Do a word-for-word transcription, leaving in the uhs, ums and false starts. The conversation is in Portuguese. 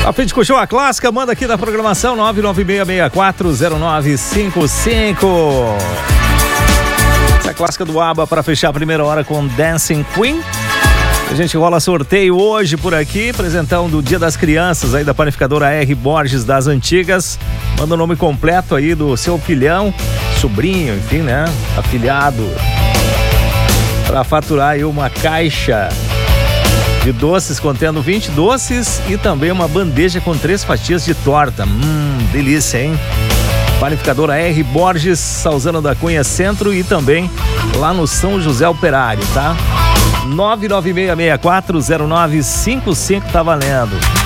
A fim de curtir a clássica, manda aqui da programação nove nove seis seis quatro zero nove cinco cinco. Essa é a clássica do ABBA para fechar a primeira hora com Dancing Queen. A gente rola sorteio hoje por aqui, apresentando do Dia das Crianças aí da panificadora R. Borges das Antigas. Manda o nome completo aí do seu filhão, sobrinho, enfim, né? Afilhado. Para faturar aí uma caixa de doces contendo vinte doces e também uma bandeja com três fatias de torta. Hum, delícia, hein? Panificadora R. Borges, Salzano da Cunha Centro e também lá no São José Operário, tá? nove nove seis seis quatro zero nove cinco cinco tá valendo.